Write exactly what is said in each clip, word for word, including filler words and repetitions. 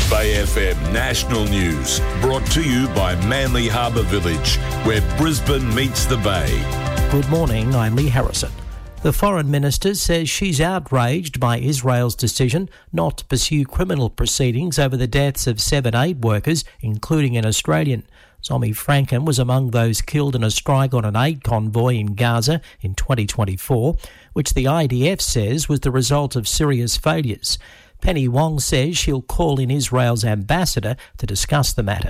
Bay F M National News, brought to you by Manly Harbour Village, where Brisbane meets the Bay. Good morning, I'm Lee Harrison. The Foreign Minister says she's outraged by Israel's decision not to pursue criminal proceedings over the deaths of seven aid workers, including an Australian. Zomi Franken was among those killed in a strike on an aid convoy in Gaza in twenty twenty-four, which the I D F says was the result of serious failures. Penny Wong says she'll call in Israel's ambassador to discuss the matter.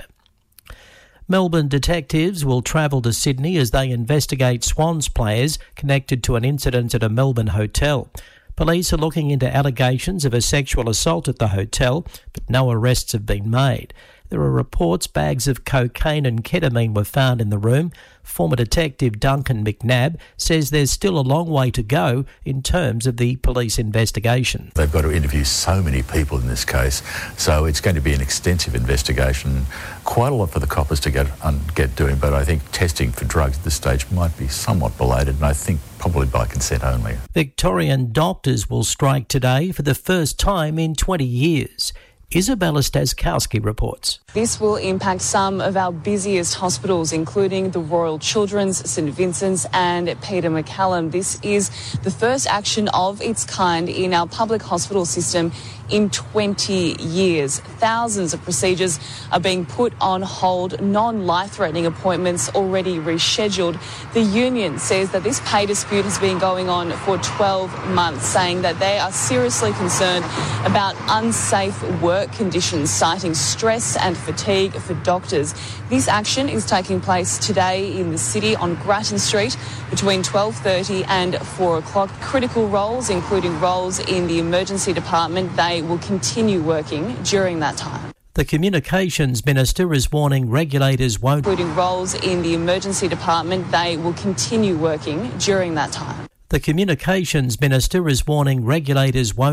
Melbourne detectives will travel to Sydney as they investigate Swans players connected to an incident at a Melbourne hotel. Police are looking into allegations of a sexual assault at the hotel, but no arrests have been made. There are reports bags of cocaine and ketamine were found in the room. Former Detective Duncan McNabb says there's still a long way to go in terms of the police investigation. They've got to interview so many people in this case, so it's going to be an extensive investigation. Quite a lot for the coppers to get, um, get doing, but I think testing for drugs at this stage might be somewhat belated, and I think probably by consent only. Victorian doctors will strike today for the first time in twenty years. Isabella Staskowski reports. This will impact some of our busiest hospitals, including the Royal Children's, St Vincent's and Peter MacCallum. This is the first action of its kind in our public hospital system in twenty years. Thousands of procedures are being put on hold, non-life-threatening appointments already rescheduled. The union says that this pay dispute has been going on for twelve months, saying that they are seriously concerned about unsafe work conditions, citing stress and fatigue for doctors. This action is taking place today in the city on Grattan Street between twelve thirty and four o'clock. Critical roles, including roles in the emergency department, they will continue working during that time. The Communications Minister is warning regulators won't... Including roles in the emergency department, they will continue working during that time. The Communications Minister is warning regulators won't